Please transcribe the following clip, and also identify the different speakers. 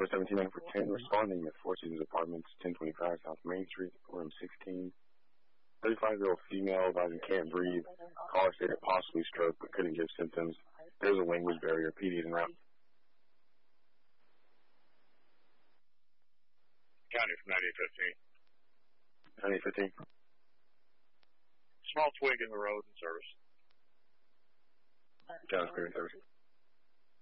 Speaker 1: 417 for 10 responding at Four Seasons Apartments, 1025 South Main Street, room 16. 35-year-old female advising can't breathe. Caller stated possibly stroke but couldn't give symptoms. There's a language barrier. PD is en route.
Speaker 2: County from 9815.
Speaker 1: 9815.
Speaker 2: Small twig in the road in service.
Speaker 1: County Spirit Service.